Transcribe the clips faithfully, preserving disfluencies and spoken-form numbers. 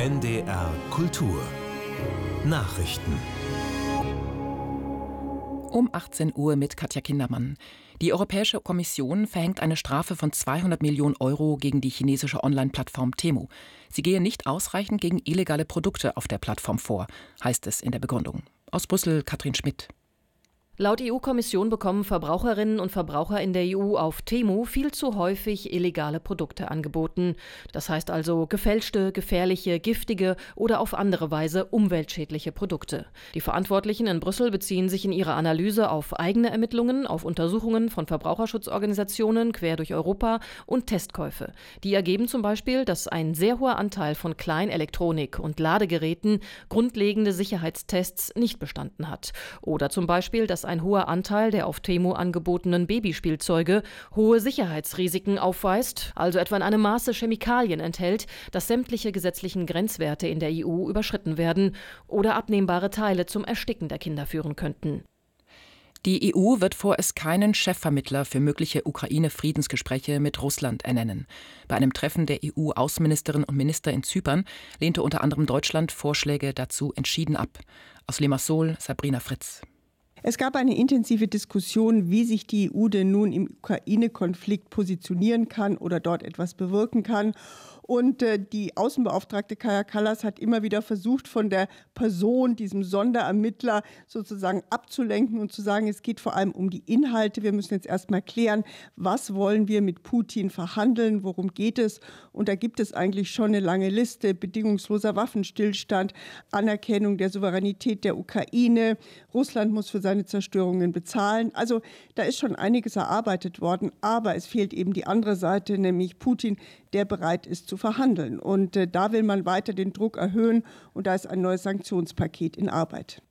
N D R Kultur Nachrichten Um achtzehn Uhr mit Katja Kindermann. Die Europäische Kommission verhängt eine Strafe von zweihundert Millionen Euro gegen die chinesische Online-Plattform Temu. Sie gehe nicht ausreichend gegen illegale Produkte auf der Plattform vor, heißt es in der Begründung. Aus Brüssel Katrin Schmidt. Laut E U-Kommission bekommen Verbraucherinnen und Verbraucher in der E U auf Temu viel zu häufig illegale Produkte angeboten. Das heißt also gefälschte, gefährliche, giftige oder auf andere Weise umweltschädliche Produkte. Die Verantwortlichen in Brüssel beziehen sich in ihrer Analyse auf eigene Ermittlungen, auf Untersuchungen von Verbraucherschutzorganisationen quer durch Europa und Testkäufe. Die ergeben zum Beispiel, dass ein sehr hoher Anteil von Kleinelektronik und Ladegeräten grundlegende Sicherheitstests nicht bestanden hat. Oder zum Beispiel, dass ein hoher Anteil der auf Temu angebotenen Babyspielzeuge hohe Sicherheitsrisiken aufweist, also etwa in einem Maße Chemikalien enthält, dass sämtliche gesetzlichen Grenzwerte in der E U überschritten werden oder abnehmbare Teile zum Ersticken der Kinder führen könnten. Die E U wird vorerst keinen Chefvermittler für mögliche Ukraine-Friedensgespräche mit Russland ernennen. Bei einem Treffen der E U-Außenministerinnen und Minister in Zypern lehnte unter anderem Deutschland Vorschläge dazu entschieden ab. Aus Limassol Sabrina Fritz. Es gab eine intensive Diskussion, wie sich die E U denn nun im Ukraine-Konflikt positionieren kann oder dort etwas bewirken kann. Und äh, die Außenbeauftragte Kaja Kallas hat immer wieder versucht, von der Person, diesem Sonderermittler sozusagen abzulenken und zu sagen, es geht vor allem um die Inhalte. Wir müssen jetzt erstmal klären, was wollen wir mit Putin verhandeln, worum geht es? Und da gibt es eigentlich schon eine lange Liste: bedingungsloser Waffenstillstand, Anerkennung der Souveränität der Ukraine, Russland muss für seine Zerstörungen bezahlen. Also da ist schon einiges erarbeitet worden, aber es fehlt eben die andere Seite, nämlich Putin, der bereit ist zu verhandeln. Und äh, da will man weiter den Druck erhöhen und da ist ein neues Sanktionspaket in Arbeit.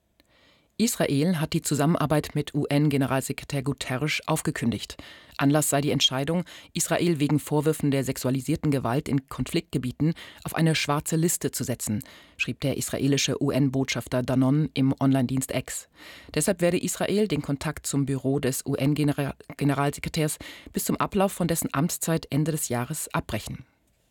Israel hat die Zusammenarbeit mit U N-Generalsekretär Guterres aufgekündigt. Anlass sei die Entscheidung, Israel wegen Vorwürfen der sexualisierten Gewalt in Konfliktgebieten auf eine schwarze Liste zu setzen, schrieb der israelische U N-Botschafter Danon im Online-Dienst X. Deshalb werde Israel den Kontakt zum Büro des U N-Generalsekretärs bis zum Ablauf von dessen Amtszeit Ende des Jahres abbrechen.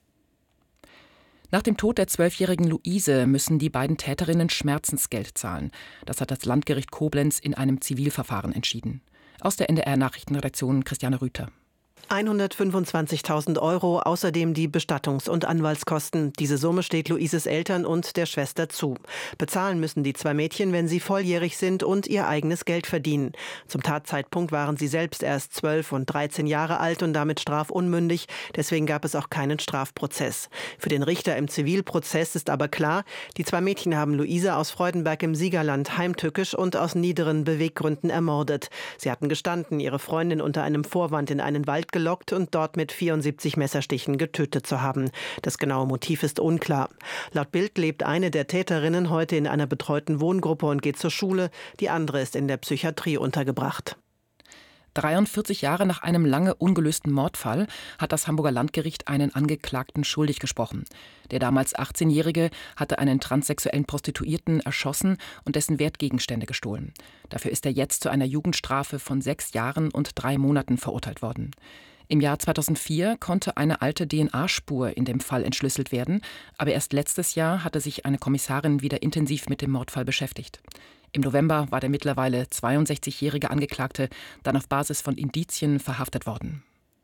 Nach dem Tod der zwölfjährigen Luise müssen die beiden Täterinnen Schmerzensgeld zahlen. Das hat das Landgericht Koblenz in einem Zivilverfahren entschieden. Aus der N D R-Nachrichtenredaktion Christiane Rüther. hundertfünfundzwanzigtausend Euro, außerdem die Bestattungs- und Anwaltskosten. Diese Summe steht Luises Eltern und der Schwester zu. Bezahlen müssen die zwei Mädchen, wenn sie volljährig sind und ihr eigenes Geld verdienen. Zum Tatzeitpunkt waren sie selbst erst zwölf und dreizehn Jahre alt und damit strafunmündig. Deswegen gab es auch keinen Strafprozess. Für den Richter im Zivilprozess ist aber klar, die zwei Mädchen haben Luise aus Freudenberg im Siegerland heimtückisch und aus niederen Beweggründen ermordet. Sie hatten gestanden, ihre Freundin unter einem Vorwand in einen Wald gelockt und dort mit vierundsiebzig Messerstichen getötet zu haben. Das genaue Motiv ist unklar. Laut Bild lebt eine der Täterinnen heute in einer betreuten Wohngruppe und geht zur Schule. Die andere ist in der Psychiatrie untergebracht. dreiundvierzig Jahre nach einem lange ungelösten Mordfall hat das Hamburger Landgericht einen Angeklagten schuldig gesprochen. Der damals achtzehnjährige hatte einen transsexuellen Prostituierten erschossen und dessen Wertgegenstände gestohlen. Dafür ist er jetzt zu einer Jugendstrafe von sechs Jahren und drei Monaten verurteilt worden. Im Jahr zweitausendvier konnte eine alte D N A-Spur in dem Fall entschlüsselt werden, aber erst letztes Jahr hatte sich eine Kommissarin wieder intensiv mit dem Mordfall beschäftigt. Im November war der mittlerweile zweiundsechzigjährige Angeklagte dann auf Basis von Indizien verhaftet worden.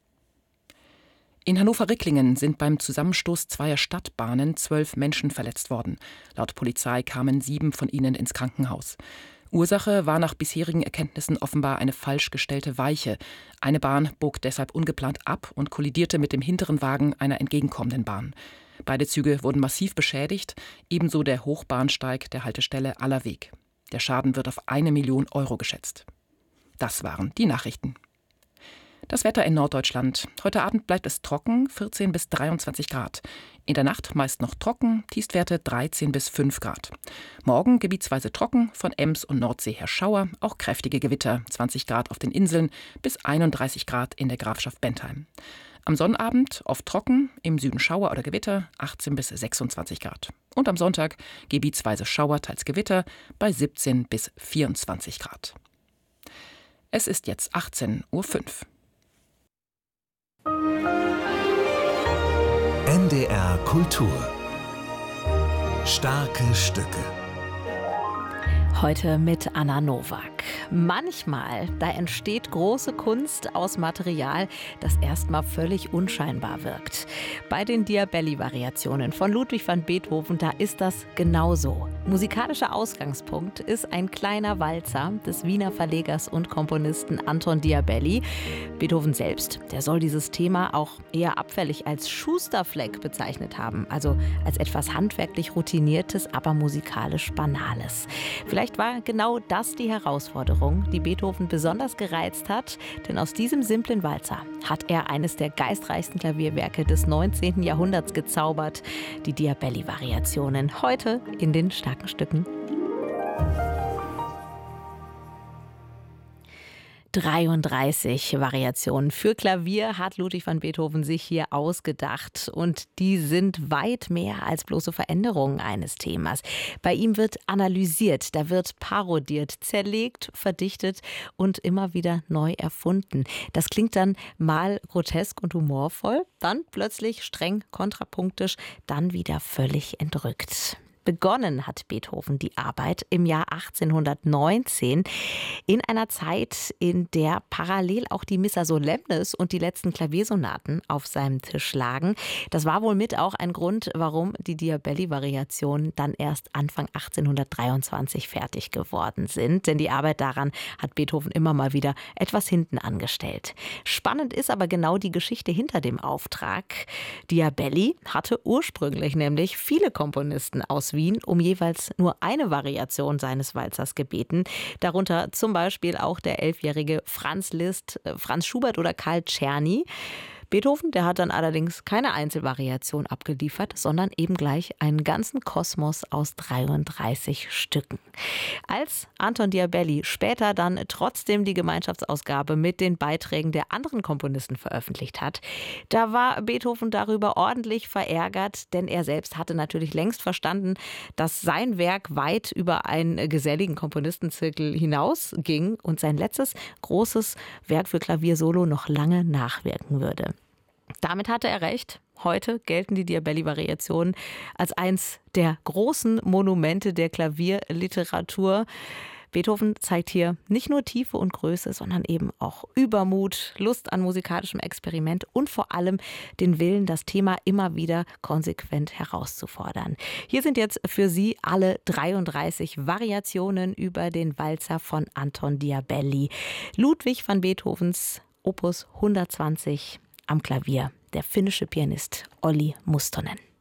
In Hannover-Ricklingen sind beim Zusammenstoß zweier Stadtbahnen zwölf Menschen verletzt worden. Laut Polizei kamen sieben von ihnen ins Krankenhaus. Ursache war nach bisherigen Erkenntnissen offenbar eine falsch gestellte Weiche. Eine Bahn bog deshalb ungeplant ab und kollidierte mit dem hinteren Wagen einer entgegenkommenden Bahn. Beide Züge wurden massiv beschädigt, ebenso der Hochbahnsteig der Haltestelle Allerweg. Der Schaden wird auf eine Million Euro geschätzt. Das waren die Nachrichten. Das Wetter in Norddeutschland. Heute Abend bleibt es trocken, vierzehn bis dreiundzwanzig Grad. In der Nacht meist noch trocken, Tiefstwerte dreizehn bis fünf Grad. Morgen gebietsweise trocken, von Ems und Nordsee her Schauer, auch kräftige Gewitter, zwanzig Grad auf den Inseln bis einunddreißig Grad in der Grafschaft Bentheim. Am Sonnabend oft trocken, im Süden Schauer oder Gewitter, achtzehn bis sechsundzwanzig Grad. Und am Sonntag gebietsweise Schauer, teils Gewitter, bei siebzehn bis vierundzwanzig Grad. Es ist jetzt achtzehn Uhr fünf. N D R Kultur Starke Stücke. Heute mit Anna Nowak. Manchmal, da entsteht große Kunst aus Material, das erstmal völlig unscheinbar wirkt. Bei den Diabelli-Variationen von Ludwig van Beethoven, da ist das genauso. Musikalischer Ausgangspunkt ist ein kleiner Walzer des Wiener Verlegers und Komponisten Anton Diabelli. Beethoven selbst, der soll dieses Thema auch eher abfällig als Schusterfleck bezeichnet haben, also als etwas handwerklich Routiniertes, aber musikalisch Banales. Vielleicht war genau das die Herausforderung, die Beethoven besonders gereizt hat, denn aus diesem simplen Walzer hat er eines der geistreichsten Klavierwerke des neunzehnten Jahrhunderts gezaubert, die Diabelli-Variationen, heute in den starken Stücken. dreiunddreißig Variationen für Klavier hat Ludwig van Beethoven sich hier ausgedacht. Und die sind weit mehr als bloße Veränderungen eines Themas. Bei ihm wird analysiert, da wird parodiert, zerlegt, verdichtet und immer wieder neu erfunden. Das klingt dann mal grotesk und humorvoll, dann plötzlich streng kontrapunktisch, dann wieder völlig entrückt. Begonnen hat Beethoven die Arbeit im Jahr achtzehnhundertneunzehn, in einer Zeit, in der parallel auch die Missa Solemnis und die letzten Klaviersonaten auf seinem Tisch lagen. Das war wohl mit auch ein Grund, warum die Diabelli-Variationen dann erst Anfang achtzehnhundertdreiundzwanzig fertig geworden sind. Denn die Arbeit daran hat Beethoven immer mal wieder etwas hinten angestellt. Spannend ist aber genau die Geschichte hinter dem Auftrag. Diabelli hatte ursprünglich nämlich viele Komponisten aus Wien um jeweils nur eine Variation seines Walzers gebeten. Darunter zum Beispiel auch der elfjährige Franz Liszt, Franz Schubert oder Karl Czerny. Beethoven, der hat dann allerdings keine Einzelvariation abgeliefert, sondern eben gleich einen ganzen Kosmos aus dreiunddreißig Stücken. Als Anton Diabelli später dann trotzdem die Gemeinschaftsausgabe mit den Beiträgen der anderen Komponisten veröffentlicht hat, da war Beethoven darüber ordentlich verärgert, denn er selbst hatte natürlich längst verstanden, dass sein Werk weit über einen geselligen Komponistenzirkel hinausging und sein letztes großes Werk für Klavier-Solo noch lange nachwirken würde. Damit hatte er recht. Heute gelten die Diabelli-Variationen als eins der großen Monumente der Klavierliteratur. Beethoven zeigt hier nicht nur Tiefe und Größe, sondern eben auch Übermut, Lust an musikalischem Experiment und vor allem den Willen, das Thema immer wieder konsequent herauszufordern. Hier sind jetzt für Sie alle dreiunddreißig Variationen über den Walzer von Anton Diabelli. Ludwig van Beethovens Opus hundertzwanzig am Klavier, der finnische Pianist Olli Mustonen.